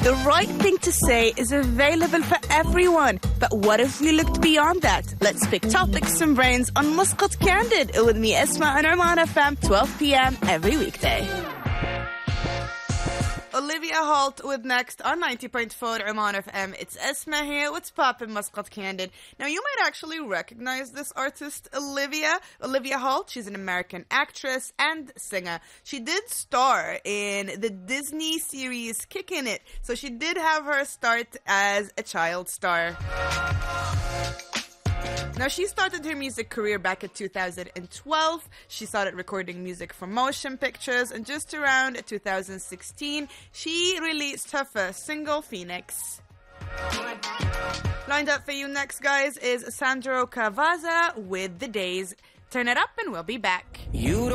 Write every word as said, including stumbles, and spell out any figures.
The right thing to say is available for everyone. But what if we looked beyond that? Let's pick topics and brains on Muscat Candid with me, Esma, on Oman F M, twelve p.m. every weekday. Olivia Holt with Next on ninety point four Oman F M. It's Esma here. What's poppin', Muscat Candid? Now, you might actually recognize this artist, Olivia. Olivia Holt, she's an American actress and singer. She did star in the Disney series Kickin' It. So she did have her start as a child star. Now, she started her music career back in two thousand twelve. She started recording music for motion pictures, and just around two thousand sixteen, she released her first single, Phoenix. Lined up for you next, guys, is Sandro Cavazza with The Days. Turn it up and we'll be back. You